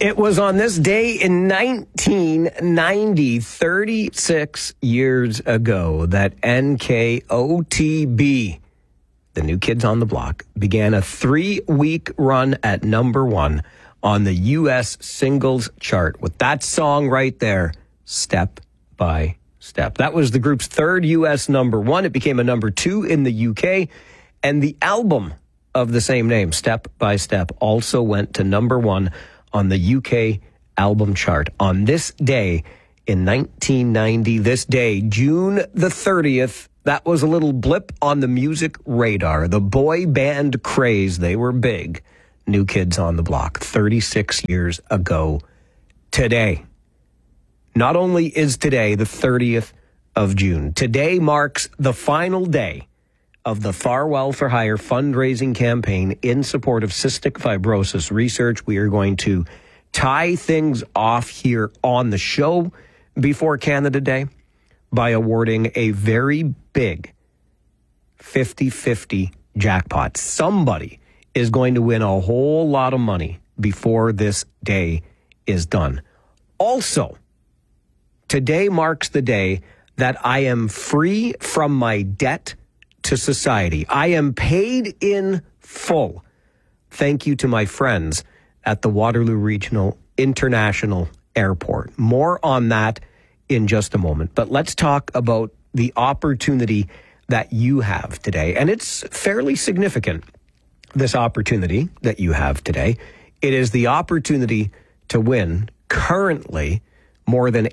It was on this day in 1990, 36 years ago, that NKOTB, the New Kids on the Block, began a 3-week run at number 1 on the U.S. singles chart with that song right there, Step by Step. That was the group's third U.S. number 1. It became a number 2 in the U.K., and the album of the same name, Step by Step, also went to number 1 on the UK album chart. On this day in 1990, this day, June the 30th, that was a little blip on the music radar. The boy band craze, they were big. New Kids on the Block, 36 years ago today. Not only is today the 30th of June, today marks the final day of the Farwell for Hire fundraising campaign in support of cystic fibrosis research. We are going to tie things off here on the show before Canada Day by awarding a very big 50-50 jackpot. Somebody is going to win a whole lot of money before this day is done. Also, today marks the day that I am free from my debt to society. I am paid in full. Thank you to my friends at the Waterloo Regional International Airport. More on that in just a moment. But let's talk about the opportunity that you have today. And it's fairly significant, this opportunity that you have today. It is the opportunity to win currently more than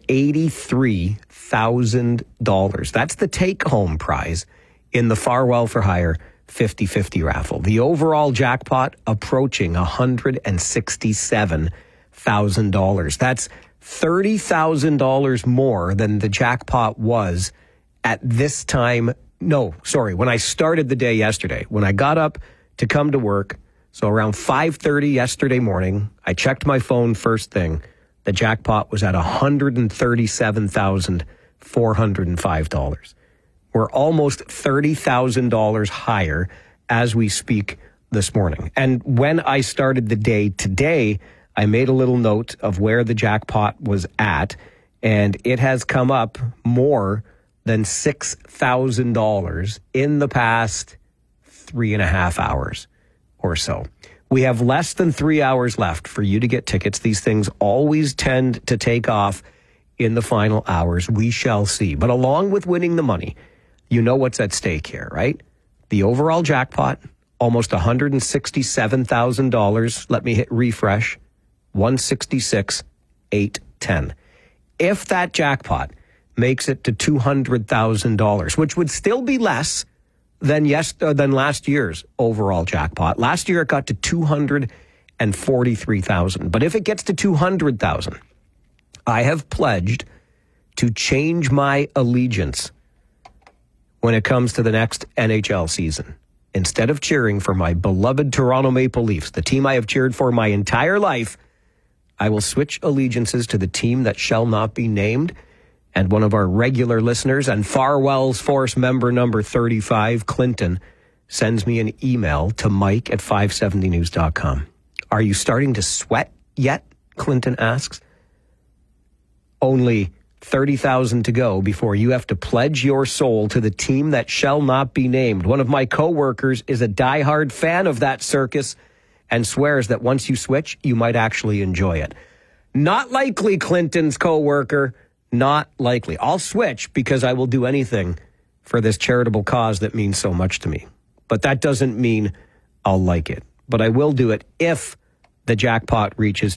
$83,000. That's the take-home prize in the Farwell for Hire 50-50 raffle. The overall jackpot approaching $167,000. That's $30,000 more than the jackpot was at this time. No, sorry, when I started the day yesterday, when I got up to come to work, so around 5:30 yesterday morning, I checked my phone first thing. The jackpot was at $137,405. We're almost $30,000 higher as we speak this morning. And when I started the day today, I made a little note of where the jackpot was at, and it has come up more than $6,000 in the past 3.5 hours or so. We have less than 3 hours left for you to get tickets. These things always tend to take off in the final hours. We shall see. But along with winning the money, you know what's at stake here, right? The overall jackpot, almost $167,000. Let me hit refresh. 166,810. If that jackpot makes it to $200,000, which would still be less than last year's overall jackpot. Last year it got to $243,000. But if it gets to $200,000, I have pledged to change my allegiance when it comes to the next NHL season. Instead of cheering for my beloved Toronto Maple Leafs, the team I have cheered for my entire life, I will switch allegiances to the team that shall not be named. And one of our regular listeners and Farwell's Force member number 35, Clinton, sends me an email to mike@570news.com. Are you starting to sweat yet? Clinton asks. Only 30,000 to go before you have to pledge your soul to the team that shall not be named. One of my coworkers is a diehard fan of that circus and swears that once you switch, you might actually enjoy it. Not likely, Clinton's coworker. Not likely. I'll switch because I will do anything for this charitable cause that means so much to me. But that doesn't mean I'll like it. But I will do it if the jackpot reaches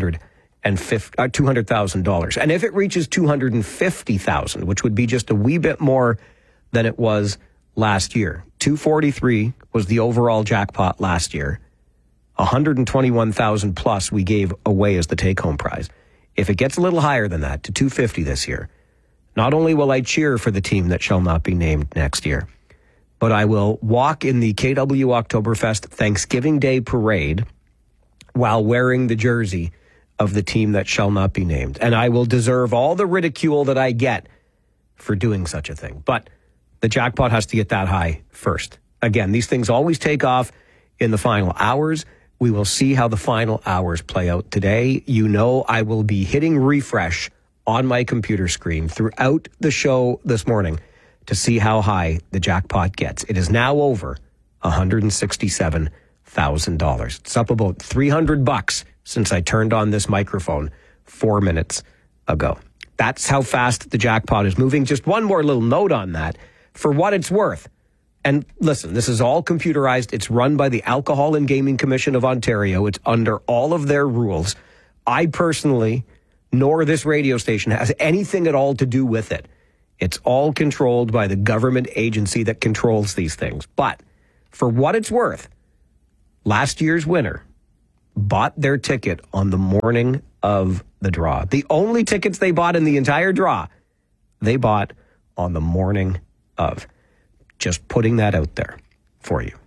$200,000. And if it reaches $250,000, which would be just a wee bit more than it was last year. 243 was the overall jackpot last year. 121,000 plus we gave away as the take-home prize. If it gets a little higher than that, to 250 this year, not only will I cheer for the team that shall not be named next year, but I will walk in the KW Oktoberfest Thanksgiving Day Parade while wearing the jersey of the team that shall not be named. And I will deserve all the ridicule that I get for doing such a thing. But the jackpot has to get that high first. Again, these things always take off in the final hours. We will see how the final hours play out today. You know, I will be hitting refresh on my computer screen throughout the show this morning to see how high the jackpot gets. It is now over $167,000. It's up about $300 since I turned on this microphone 4 minutes ago. That's how fast the jackpot is moving. Just one more little note on that. For what it's worth, and listen, this is all computerized. It's run by the Alcohol and Gaming Commission of Ontario. It's under all of their rules. I personally, nor this radio station, has anything at all to do with it. It's all controlled by the government agency that controls these things. But for what it's worth, last year's winner bought their ticket on the morning of the draw. The only tickets they bought in the entire draw, they bought on the morning of. Just putting that out there for you.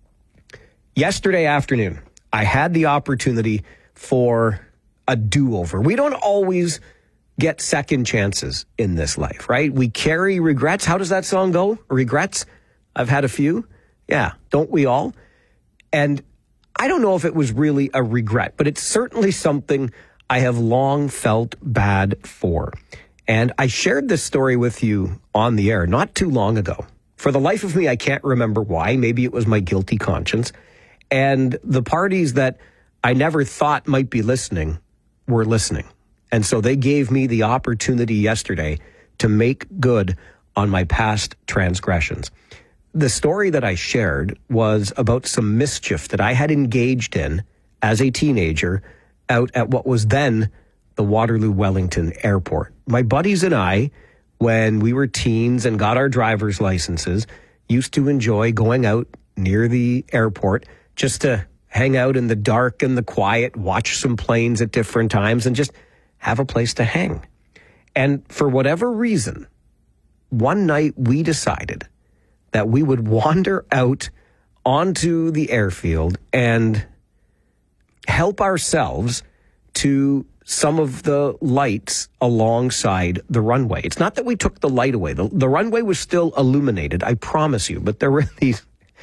Yesterday afternoon, I had the opportunity for a do-over. We don't always get second chances in this life, right? We carry regrets. How does that song go? Regrets? I've had a few. Yeah, don't we all? And I don't know if it was really a regret, but it's certainly something I have long felt bad for. And I shared this story with you on the air not too long ago. For the life of me, I can't remember why. Maybe it was my guilty conscience. And the parties that I never thought might be listening were listening. And so they gave me the opportunity yesterday to make good on my past transgressions. The story that I shared was about some mischief that I had engaged in as a teenager out at what was then the Waterloo Wellington Airport. My buddies and I, when we were teens and got our driver's licenses, used to enjoy going out near the airport just to hang out in the dark and the quiet, watch some planes at different times, and just have a place to hang. And for whatever reason, one night we decided that we would wander out onto the airfield and help ourselves to some of the lights alongside the runway. It's not that we took the light away. The runway was still illuminated, I promise you, but there were these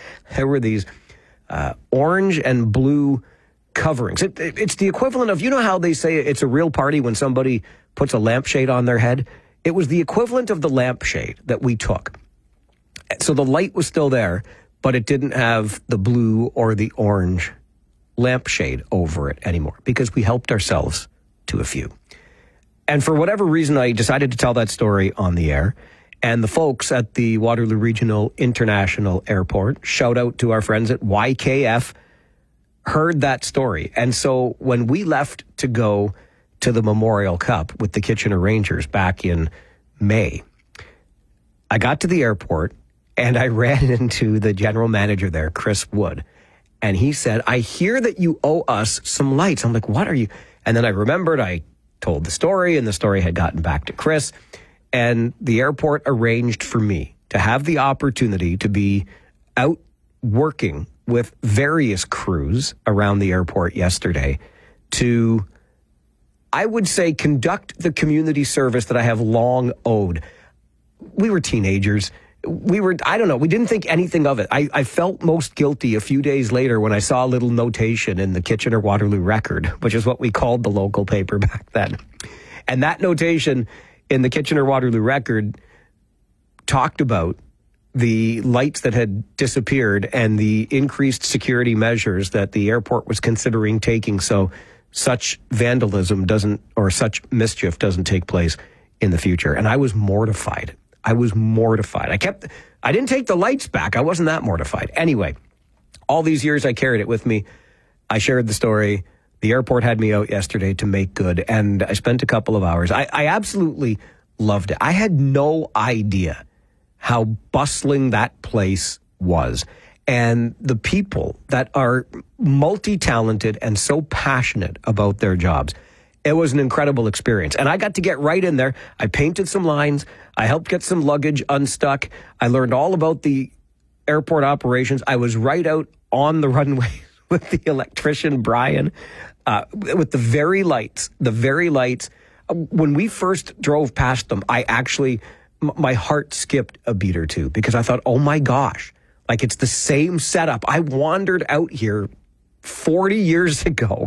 orange and blue coverings. It's the equivalent of, you know how they say it's a real party when somebody puts a lampshade on their head? It was the equivalent of the lampshade that we took. So the light was still there, but it didn't have the blue or the orange lampshade over it anymore because we helped ourselves to a few. And for whatever reason, I decided to tell that story on the air. And the folks at the Waterloo Regional International Airport, shout out to our friends at YKF, heard that story. And so when we left to go to the Memorial Cup with the Kitchener Rangers back in May, I got to the airport and I ran into the general manager there, Chris Wood. And he said, I hear that you owe us some lights. I'm like, what are you? And then I remembered I told the story, and the story had gotten back to Chris. And the airport arranged for me to have the opportunity to be out working with various crews around the airport yesterday to, I would say, conduct the community service that I have long owed. We were teenagers. We didn't think anything of it. I felt most guilty a few days later when I saw a little notation in the Kitchener Waterloo Record, which is what we called the local paper back then. And that notation in the Kitchener Waterloo Record talked about the lights that had disappeared and the increased security measures that the airport was considering taking so such vandalism such mischief doesn't take place in the future. And I was mortified. I didn't take the lights back. I wasn't that mortified. Anyway, all these years I carried it with me. I shared the story. The airport had me out yesterday to make good, and I spent a couple of hours. I absolutely loved it. I had no idea how bustling that place was. And the people that are multi-talented and so passionate about their jobs. It was an incredible experience. And I got to get right in there. I painted some lines. I helped get some luggage unstuck. I learned all about the airport operations. I was right out on the runway with the electrician, Brian, with the very lights. When we first drove past them, my heart skipped a beat or two because I thought, oh my gosh, like it's the same setup. I wandered out here 40 years ago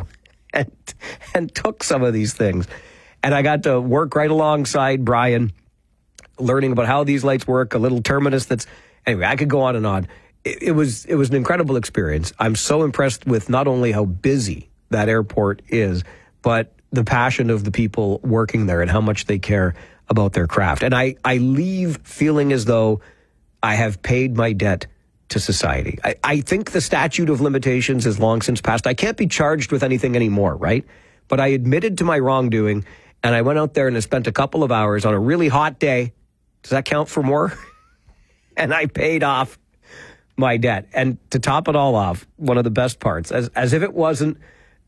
and took some of these things. And I got to work right alongside Brian, learning about how these lights work, a little terminus anyway, I could go on and on. It was an incredible experience. I'm so impressed with not only how busy that airport is, but the passion of the people working there and how much they care about their craft. And I leave feeling as though I have paid my debt to society. I think the statute of limitations is long since passed. I can't be charged with anything anymore, right? But I admitted to my wrongdoing, and I went out there and I spent a couple of hours on a really hot day. Does that count for more? And I paid off my debt. And to top it all off, one of the best parts, as if it wasn't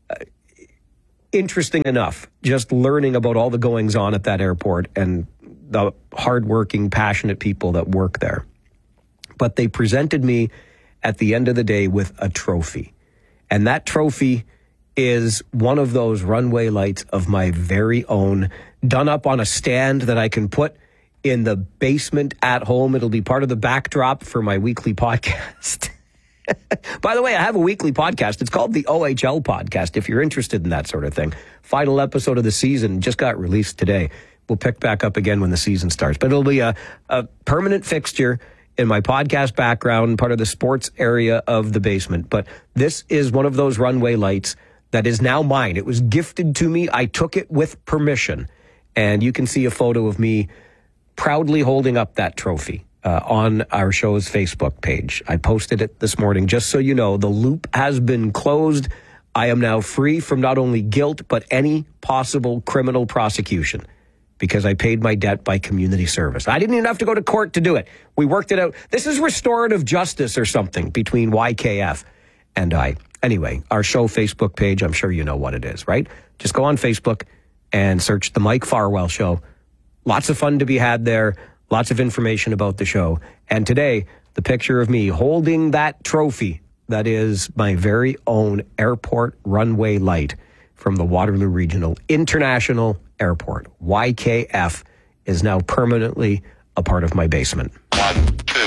interesting enough, just learning about all the goings on at that airport and the hardworking, passionate people that work there. But they presented me at the end of the day with a trophy. And that trophy is one of those runway lights of my very own, done up on a stand that I can put in the basement at home. It'll be part of the backdrop for my weekly podcast. By the way, I have a weekly podcast. It's called the OHL Podcast, if you're interested in that sort of thing. Final episode of the season just got released today. We'll pick back up again when the season starts. But it'll be a permanent fixture in my podcast background, part of the sports area of the basement. But this is one of those runway lights that is now mine. It was gifted to me. I took it with permission. And you can see a photo of me proudly holding up that trophy on our show's Facebook page. I posted it this morning. Just so you know, the loop has been closed. I am now free from not only guilt, but any possible criminal prosecution because I paid my debt by community service. I didn't even have to go to court to do it. We worked it out. This is restorative justice or something between YKF and I. Anyway, our show Facebook page, I'm sure you know what it is, right? Just go on Facebook and search The Mike Farwell Show. Lots of fun to be had there. Lots of information about the show. And today, the picture of me holding that trophy that is my very own airport runway light from the Waterloo Regional International Airport. YKF is now permanently a part of my basement. 1, 2.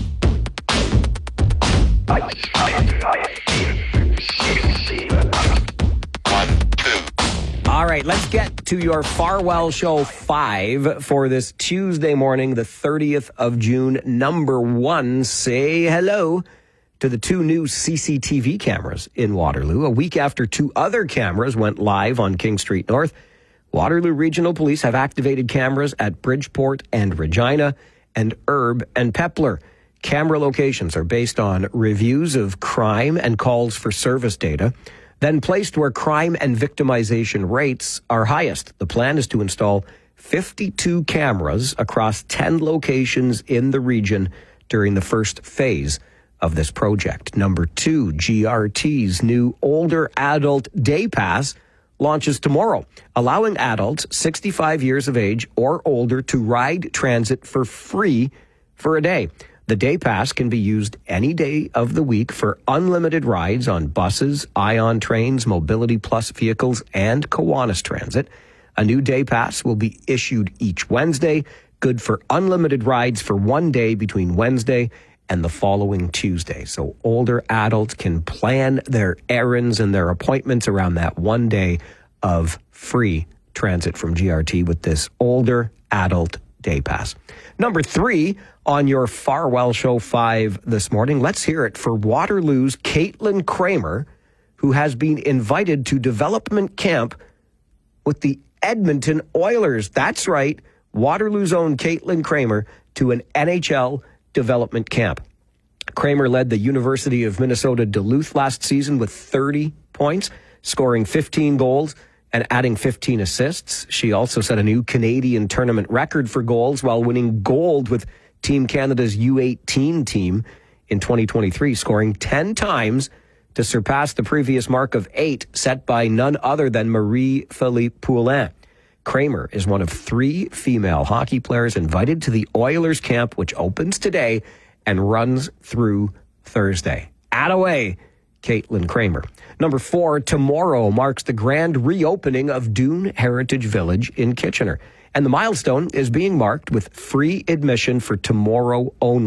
All right, let's get to your Farwell Show 5 for this Tuesday morning, the 30th of June. Number 1, say hello to the 2 new CCTV cameras in Waterloo. A week after 2 other cameras went live on King Street North, Waterloo Regional Police have activated cameras at Bridgeport and Regina and Erb and Pepler. Camera locations are based on reviews of crime and calls for service data, then placed where crime and victimization rates are highest. The plan is to install 52 cameras across 10 locations in the region during the first phase of this project. Number 2, GRT's new older adult day pass launches tomorrow, allowing adults 65 years of age or older to ride transit for free for a day. The day pass can be used any day of the week for unlimited rides on buses, Ion trains, Mobility Plus vehicles, and Kiwanis Transit. A new day pass will be issued each Wednesday, good for unlimited rides for one day between Wednesday and the following Tuesday. So older adults can plan their errands and their appointments around that one day of free transit from GRT with this older adult day pass. Number 3 on your Farwell Show 5 this morning. Let's hear it for Waterloo's Caitlin Kramer, who has been invited to development camp with the Edmonton Oilers. That's right, Waterloo's own Caitlin Kramer to an NHL development camp. Kramer led the University of Minnesota Duluth last season with 30 points, scoring 15 goals and adding 15 assists. She also set a new Canadian tournament record for goals while winning gold with Team Canada's U18 team in 2023, scoring 10 times to surpass the previous mark of 8 set by none other than Marie-Philippe Poulin. Kramer is one of 3 female hockey players invited to the Oilers camp, which opens today and runs through Thursday. Attaway, Caitlin Kramer. Number 4, tomorrow marks the grand reopening of Dune Heritage Village in Kitchener. And the milestone is being marked with free admission for tomorrow only.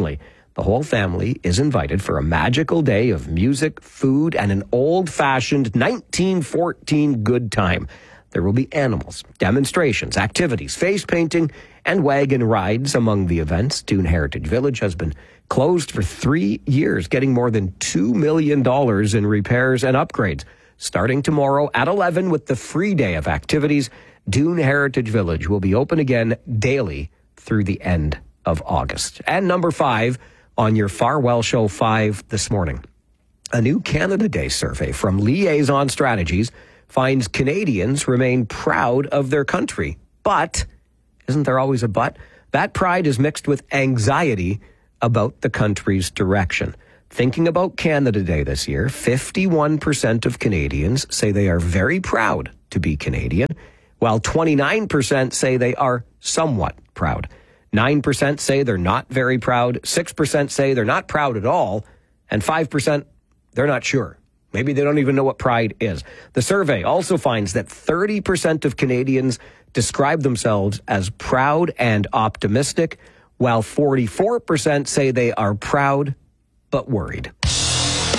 The whole family is invited for a magical day of music, food, and an old-fashioned 1914 good time. There will be animals, demonstrations, activities, face painting, and wagon rides among the events. Doon Heritage Village has been closed for 3 years, getting more than $2 million in repairs and upgrades. Starting tomorrow at 11 with the free day of activities, Doon Heritage Village will be open again daily through the end of August. And number 5 on your Farwell Show 5 this morning. A new Canada Day survey from Liaison Strategies finds Canadians remain proud of their country. But, isn't there always a but? That pride is mixed with anxiety about the country's direction. Thinking about Canada Day this year, 51% of Canadians say they are very proud to be Canadian, while 29% say they are somewhat proud. 9% say they're not very proud, 6% say they're not proud at all, and 5% they're not sure. Maybe they don't even know what pride is. The survey also finds that 30% of Canadians describe themselves as proud and optimistic, while 44% say they are proud but worried.